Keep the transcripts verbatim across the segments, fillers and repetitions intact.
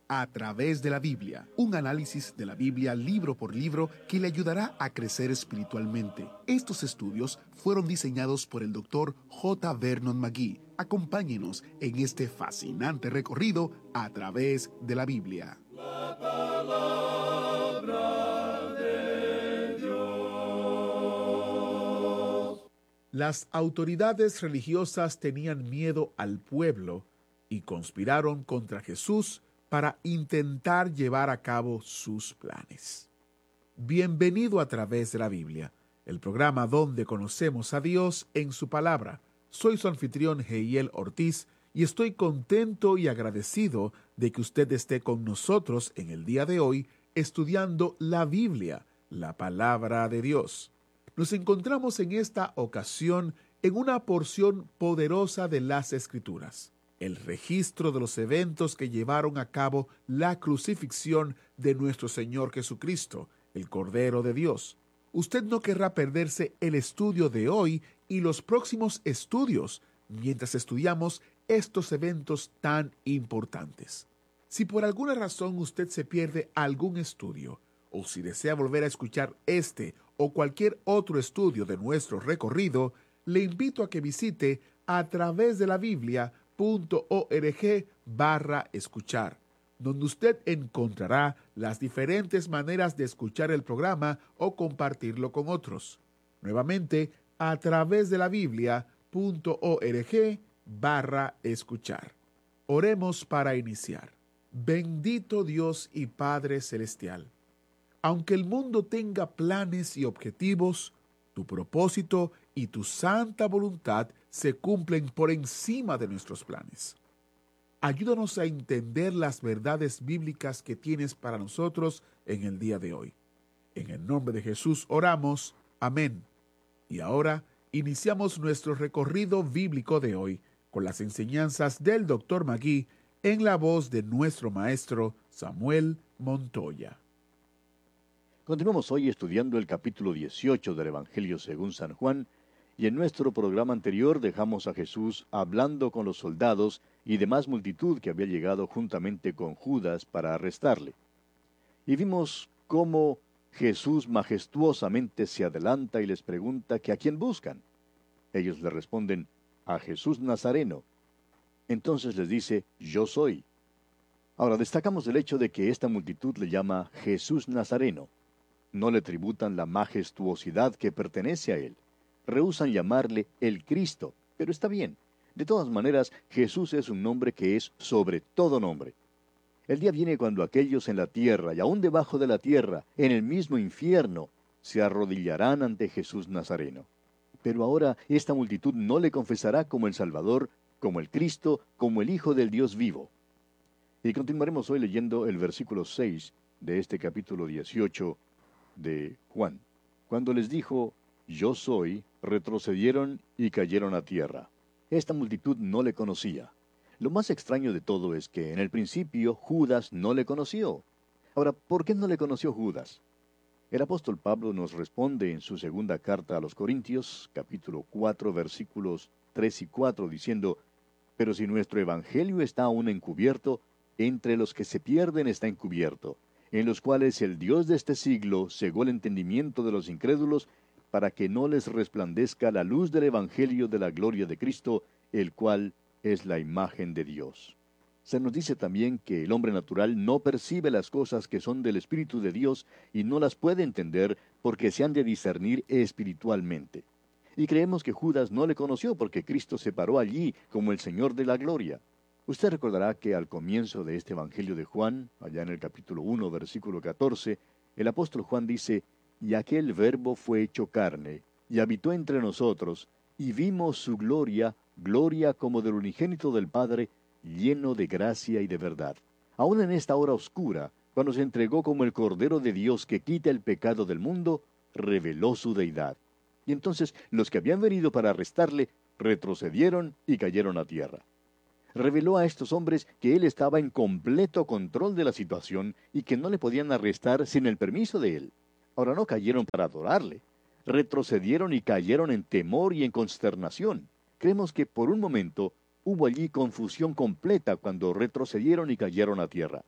A través de la Biblia, un análisis de la Biblia libro por libro que le ayudará a crecer espiritualmente. Estos estudios fueron diseñados por el doctor J. Vernon McGee. Acompáñenos en este fascinante recorrido a través de la Biblia. La palabra de Dios. Las autoridades religiosas tenían miedo al pueblo y conspiraron contra Jesús para intentar llevar a cabo sus planes. Bienvenido a través de la Biblia, el programa donde conocemos a Dios en su palabra. Soy su anfitrión Heiel Ortiz y estoy contento y agradecido de que usted esté con nosotros en el día de hoy estudiando la Biblia, la palabra de Dios. Nos encontramos en esta ocasión en una porción poderosa de las Escrituras, el registro de los eventos que llevaron a cabo la crucifixión de nuestro Señor Jesucristo, el Cordero de Dios. Usted no querrá perderse el estudio de hoy y los próximos estudios mientras estudiamos estos eventos tan importantes. Si por alguna razón usted se pierde algún estudio, o si desea volver a escuchar este o cualquier otro estudio de nuestro recorrido, le invito a que visite a través de la Biblia punto org barra escuchar, donde usted encontrará las diferentes maneras de escuchar el programa o compartirlo con otros. Nuevamente, a través de la Biblia punto org barra escuchar. Oremos para iniciar. Bendito Dios y Padre Celestial, aunque el mundo tenga planes y objetivos, tu propósito y tu santa voluntad se cumplen por encima de nuestros planes. Ayúdanos a entender las verdades bíblicas que tienes para nosotros en el día de hoy. En el nombre de Jesús oramos. Amén. Y ahora iniciamos nuestro recorrido bíblico de hoy con las enseñanzas del doctor McGee en la voz de nuestro maestro Samuel Montoya. Continuamos hoy estudiando el capítulo dieciocho del Evangelio según San Juan, y en nuestro programa anterior dejamos a Jesús hablando con los soldados y demás multitud que había llegado juntamente con Judas para arrestarle. Y vimos cómo Jesús majestuosamente se adelanta y les pregunta que a quién buscan. Ellos le responden, a Jesús Nazareno. Entonces les dice, yo soy. Ahora destacamos el hecho de que esta multitud le llama Jesús Nazareno. No le tributan la majestuosidad que pertenece a él. Rehúsan llamarle el Cristo, pero está bien. De todas maneras, Jesús es un nombre que es sobre todo nombre. El día viene cuando aquellos en la tierra y aún debajo de la tierra, en el mismo infierno, se arrodillarán ante Jesús Nazareno. Pero ahora esta multitud no le confesará como el Salvador, como el Cristo, como el Hijo del Dios vivo. Y continuaremos hoy leyendo el versículo seis de este capítulo dieciocho de Juan. Cuando les dijo, yo soy, retrocedieron y cayeron a tierra. Esta multitud no le conocía. Lo más extraño de todo es que en el principio Judas no le conoció. Ahora, ¿por qué no le conoció Judas? El apóstol Pablo nos responde en su segunda carta a los Corintios, capítulo cuatro, versículos tres y cuatro, diciendo, pero si nuestro evangelio está aún encubierto, entre los que se pierden está encubierto, en los cuales el Dios de este siglo cegó el entendimiento de los incrédulos, para que no les resplandezca la luz del evangelio de la gloria de Cristo, el cual es la imagen de Dios. Se nos dice también que el hombre natural no percibe las cosas que son del Espíritu de Dios y no las puede entender porque se han de discernir espiritualmente. Y creemos que Judas no le conoció porque Cristo se paró allí como el Señor de la gloria. Usted recordará que al comienzo de este Evangelio de Juan, allá en el capítulo uno, versículo catorce, el apóstol Juan dice, y aquel verbo fue hecho carne, y habitó entre nosotros, y vimos su gloria, gloria como del unigénito del Padre, lleno de gracia y de verdad. Aún en esta hora oscura, cuando se entregó como el Cordero de Dios que quita el pecado del mundo, reveló su deidad. Y entonces los que habían venido para arrestarle, retrocedieron y cayeron a tierra. Reveló a estos hombres que él estaba en completo control de la situación y que no le podían arrestar sin el permiso de él. Ahora no cayeron para adorarle, retrocedieron y cayeron en temor y en consternación. Creemos que por un momento hubo allí confusión completa cuando retrocedieron y cayeron a tierra.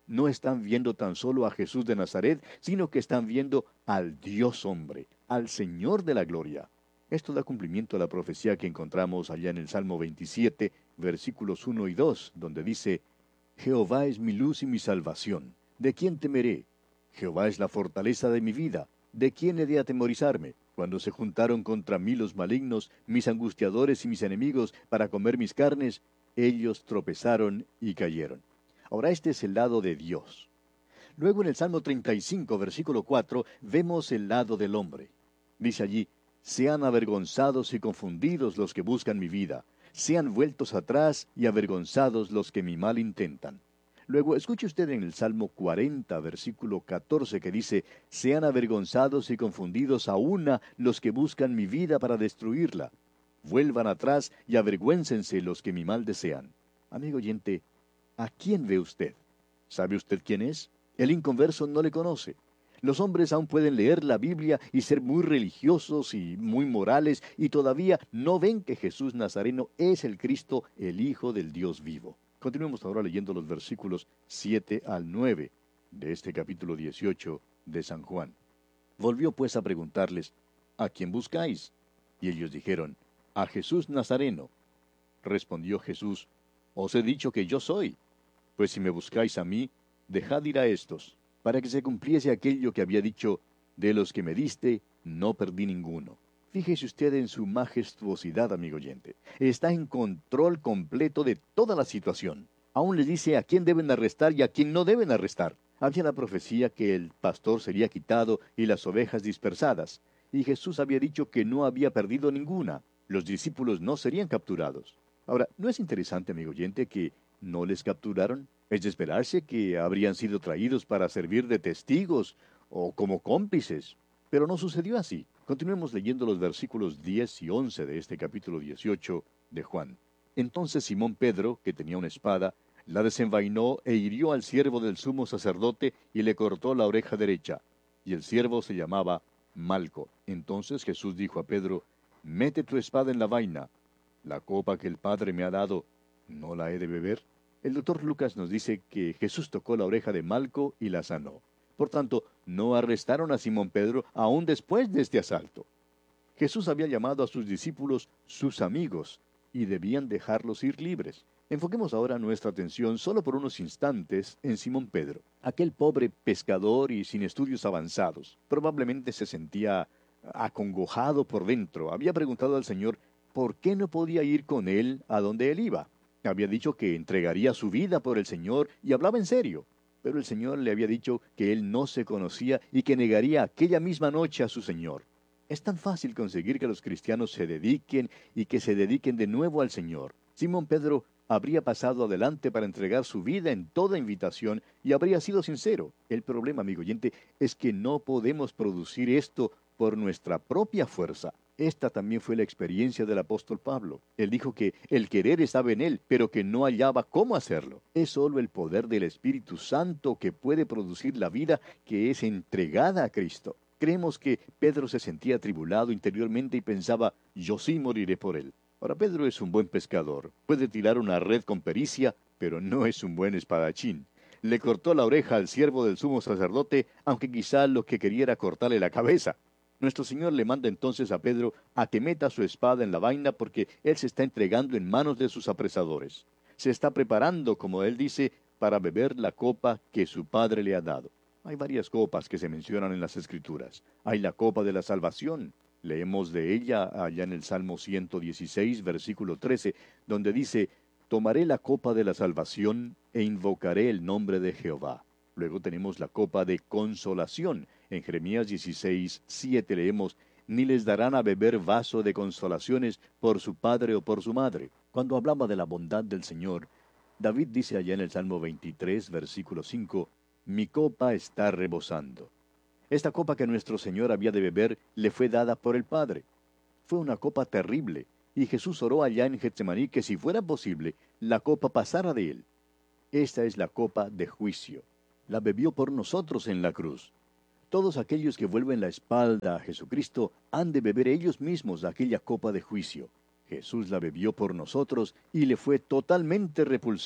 no están viendo tan solo a Jesús de Nazaret, sino que están viendo al Dios hombre, al Señor de la gloria. Esto da cumplimiento a la profecía que encontramos allá en el Salmo veintisiete, versículos uno y dos, donde dice: Jehová es mi luz y mi salvación. ¿De quién temeré? Jehová es la fortaleza de mi vida. ¿De quién he de atemorizarme? Cuando se juntaron contra mí los malignos, mis angustiadores y mis enemigos, para comer mis carnes, ellos tropezaron y cayeron. Ahora este es el lado de Dios. Luego en el Salmo treinta y cinco, versículo cuatro, vemos el lado del hombre. Dice allí: sean avergonzados y confundidos los que buscan mi vida, sean vueltos atrás y avergonzados los que mi mal intentan. Luego escuche usted en el Salmo cuarenta, versículo catorce, que dice: sean avergonzados y confundidos a una los que buscan mi vida para destruirla. Vuelvan atrás y avergüéncense los que mi mal desean. Amigo oyente, ¿a quién ve usted? ¿Sabe usted quién es? El inconverso no le conoce. Los hombres aún pueden leer la Biblia y ser muy religiosos y muy morales, y todavía no ven que Jesús Nazareno es el Cristo, el Hijo del Dios vivo. Continuemos ahora leyendo los versículos siete al nueve de este capítulo dieciocho de San Juan. Volvió pues a preguntarles: ¿a quién buscáis? Y ellos dijeron: a Jesús Nazareno. Respondió Jesús: os he dicho que yo soy. Pues si me buscáis a mí, dejad ir a estos, para que se cumpliese aquello que había dicho: de los que me diste, no perdí ninguno. Fíjese usted en su majestuosidad, amigo oyente. Está en control completo de toda la situación. Aún les dice a quién deben arrestar y a quién no deben arrestar. Había la profecía que el pastor sería quitado y las ovejas dispersadas. Y Jesús había dicho que no había perdido ninguna. Los discípulos no serían capturados. Ahora, ¿no es interesante, amigo oyente, que no les capturaron? Es de esperarse que habrían sido traídos para servir de testigos o como cómplices. Pero no sucedió así. Continuemos leyendo los versículos diez y once de este capítulo dieciocho de Juan. Entonces Simón Pedro, que tenía una espada, la desenvainó e hirió al siervo del sumo sacerdote y le cortó la oreja derecha. Y el siervo se llamaba Malco. Entonces Jesús dijo a Pedro: mete tu espada en la vaina. La copa que el Padre me ha dado, ¿no la he de beber? El doctor Lucas nos dice que Jesús tocó la oreja de Malco y la sanó. Por tanto, no arrestaron a Simón Pedro aún después de este asalto. Jesús había llamado a sus discípulos sus amigos y debían dejarlos ir libres. Enfoquemos ahora nuestra atención solo por unos instantes en Simón Pedro. Aquel pobre pescador y sin estudios avanzados. Probablemente se sentía acongojado por dentro. Había preguntado al Señor por qué no podía ir con él a donde él iba. Había dicho que entregaría su vida por el Señor y hablaba en serio. Pero el Señor le había dicho que él no se conocía y que negaría aquella misma noche a su Señor. Es tan fácil conseguir que los cristianos se dediquen y que se dediquen de nuevo al Señor. Simón Pedro habría pasado adelante para entregar su vida en toda invitación y habría sido sincero. El problema, amigo oyente, es que no podemos producir esto por nuestra propia fuerza. Esta también fue la experiencia del apóstol Pablo. Él dijo que el querer estaba en él, pero que no hallaba cómo hacerlo. Es solo el poder del Espíritu Santo que puede producir la vida que es entregada a Cristo. Creemos que Pedro se sentía atribulado interiormente y pensaba: yo sí moriré por él. Ahora, Pedro es un buen pescador. Puede tirar una red con pericia, pero no es un buen espadachín. Le cortó la oreja al siervo del sumo sacerdote, aunque quizá lo que quería era cortarle la cabeza. Nuestro Señor le manda entonces a Pedro a que meta su espada en la vaina porque él se está entregando en manos de sus apresadores. Se está preparando, como él dice, para beber la copa que su Padre le ha dado. Hay varias copas que se mencionan en las Escrituras. Hay la copa de la salvación. Leemos de ella allá en el Salmo ciento dieciséis, versículo trece, donde dice: tomaré la copa de la salvación e invocaré el nombre de Jehová. Luego tenemos la copa de consolación. En Jeremías dieciséis, siete leemos: ni les darán a beber vaso de consolaciones por su padre o por su madre. Cuando hablaba de la bondad del Señor, David dice allá en el Salmo veintitrés, versículo cinco: mi copa está rebosando. Esta copa que nuestro Señor había de beber le fue dada por el Padre. Fue una copa terrible, y Jesús oró allá en Getsemaní que si fuera posible, la copa pasara de él. Esta es la copa de juicio. La bebió por nosotros en la cruz. Todos aquellos que vuelven la espalda a Jesucristo han de beber ellos mismos aquella copa de juicio. Jesús la bebió por nosotros y le fue totalmente repulsiva.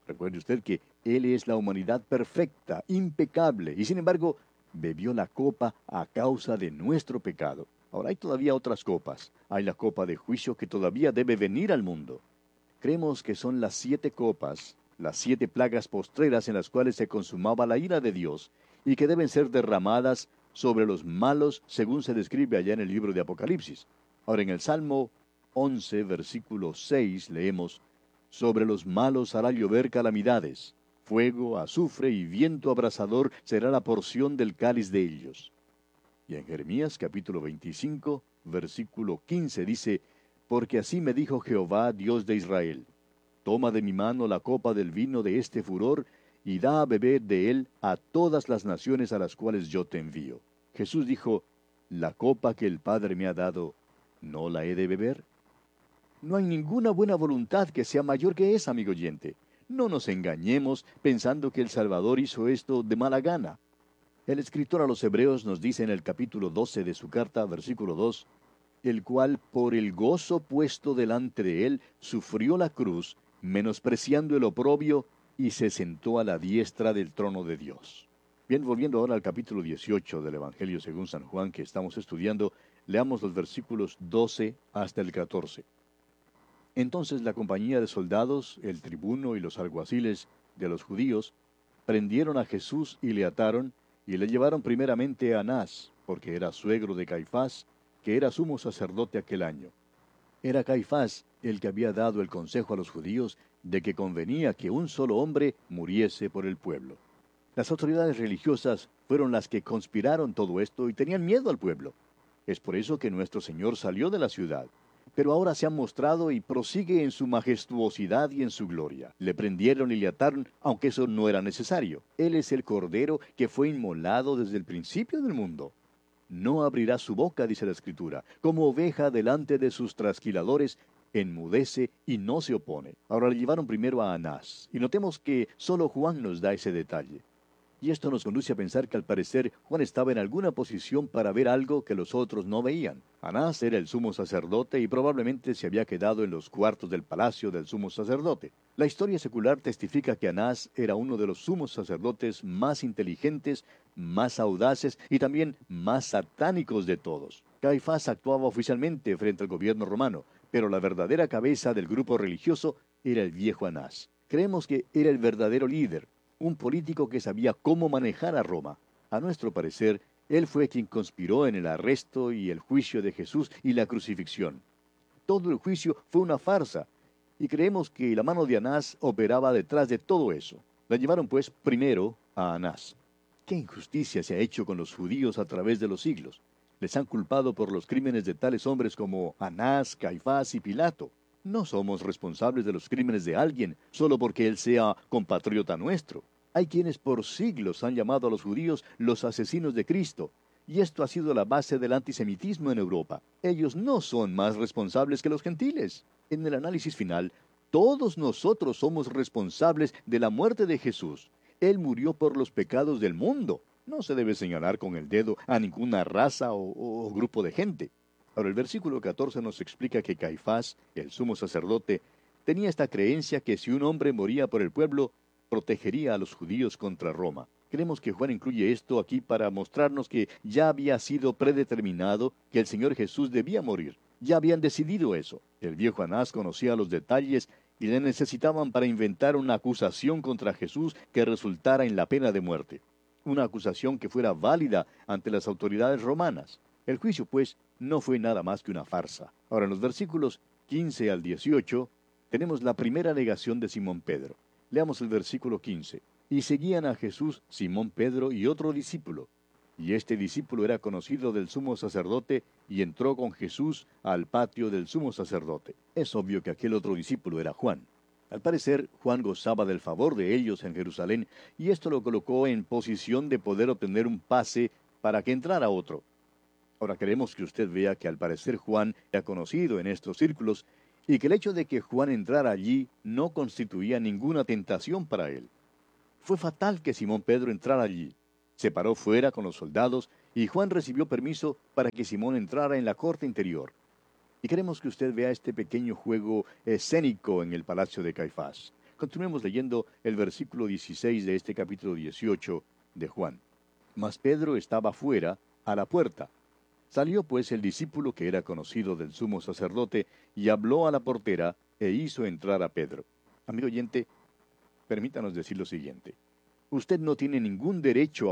Recuerde usted que Él es la humanidad perfecta, impecable, y sin embargo bebió la copa a causa de nuestro pecado. Ahora hay todavía otras copas. Hay la copa de juicio que todavía debe venir al mundo. Creemos que son las siete copas, las siete plagas postreras en las cuales se consumaba la ira de Dios, y que deben ser derramadas sobre los malos, según se describe allá en el libro de Apocalipsis. Ahora en el Salmo once, versículo seis, leemos: sobre los malos hará llover calamidades, fuego, azufre y viento abrasador será la porción del cáliz de ellos. Y en Jeremías capítulo veinticinco, versículo quince dice: porque así me dijo Jehová, Dios de Israel: toma de mi mano la copa del vino de este furor, y da a beber de él a todas las naciones a las cuales yo te envío. Jesús dijo: la copa que el Padre me ha dado, ¿no la he de beber? No hay ninguna buena voluntad que sea mayor que esa, amigo oyente. No nos engañemos pensando que el Salvador hizo esto de mala gana. El escritor a los Hebreos nos dice en el capítulo doce de su carta, versículo dos, el cual por el gozo puesto delante de él sufrió la cruz, menospreciando el oprobio, y se sentó a la diestra del trono de Dios. Bien, volviendo ahora al capítulo dieciocho del Evangelio según San Juan que estamos estudiando, leamos los versículos doce hasta el catorce. Entonces la compañía de soldados, el tribuno y los alguaciles de los judíos, prendieron a Jesús y le ataron, y le llevaron primeramente a Anás, porque era suegro de Caifás, que era sumo sacerdote aquel año. Era Caifás el que había dado el consejo a los judíos de que convenía que un solo hombre muriese por el pueblo. Las autoridades religiosas fueron las que conspiraron todo esto y tenían miedo al pueblo. Es por eso que nuestro Señor salió de la ciudad. Pero ahora se ha mostrado y prosigue en su majestuosidad y en su gloria. Le prendieron y le ataron, aunque eso no era necesario. Él es el Cordero que fue inmolado desde el principio del mundo. No abrirá su boca, dice la Escritura, como oveja delante de sus trasquiladores, enmudece y no se opone. Ahora le llevaron primero a Anás, y notemos que solo Juan nos da ese detalle. Y esto nos conduce a pensar que al parecer Juan estaba en alguna posición para ver algo que los otros no veían. Anás era el sumo sacerdote y probablemente se había quedado en los cuartos del palacio del sumo sacerdote. La historia secular testifica que Anás era uno de los sumos sacerdotes más inteligentes, más audaces y también más satánicos de todos. Caifás actuaba oficialmente frente al gobierno romano, pero la verdadera cabeza del grupo religioso era el viejo Anás. Creemos que era el verdadero líder, un político que sabía cómo manejar a Roma. A nuestro parecer, él fue quien conspiró en el arresto y el juicio de Jesús y la crucifixión. Todo el juicio fue una farsa, y creemos que la mano de Anás operaba detrás de todo eso. La llevaron pues primero a Anás. ¿Qué injusticia se ha hecho con los judíos a través de los siglos? Les han culpado por los crímenes de tales hombres como Anás, Caifás y Pilato. No somos responsables de los crímenes de alguien solo porque él sea compatriota nuestro. Hay quienes por siglos han llamado a los judíos los asesinos de Cristo, y esto ha sido la base del antisemitismo en Europa. Ellos no son más responsables que los gentiles. En el análisis final, todos nosotros somos responsables de la muerte de Jesús. Él murió por los pecados del mundo. No se debe señalar con el dedo a ninguna raza o, o grupo de gente. Ahora, el versículo catorce nos explica que Caifás, el sumo sacerdote, tenía esta creencia que si un hombre moría por el pueblo, protegería a los judíos contra Roma. Creemos que Juan incluye esto aquí para mostrarnos que ya había sido predeterminado que el Señor Jesús debía morir. Ya habían decidido eso. El viejo Anás conocía los detalles y le necesitaban para inventar una acusación contra Jesús que resultara en la pena de muerte. Una acusación que fuera válida ante las autoridades romanas. El juicio, pues, no fue nada más que una farsa. Ahora, en los versículos quince al dieciocho, tenemos la primera negación de Simón Pedro. Leamos el versículo quince. Y seguían a Jesús Simón Pedro y otro discípulo. Y este discípulo era conocido del sumo sacerdote y entró con Jesús al patio del sumo sacerdote. Es obvio que aquel otro discípulo era Juan. Al parecer, Juan gozaba del favor de ellos en Jerusalén y esto lo colocó en posición de poder obtener un pase para que entrara otro. Ahora queremos que usted vea que al parecer Juan era conocido en estos círculos y que el hecho de que Juan entrara allí no constituía ninguna tentación para él. Fue fatal que Simón Pedro entrara allí. Se paró fuera con los soldados y Juan recibió permiso para que Simón entrara en la corte interior. Y queremos que usted vea este pequeño juego escénico en el palacio de Caifás. Continuemos leyendo el versículo dieciséis de este capítulo dieciocho de Juan. Mas Pedro estaba fuera, a la puerta. Salió pues el discípulo que era conocido del sumo sacerdote, y habló a la portera, e hizo entrar a Pedro. Amigo oyente, permítanos decir lo siguiente. Usted no tiene ningún derecho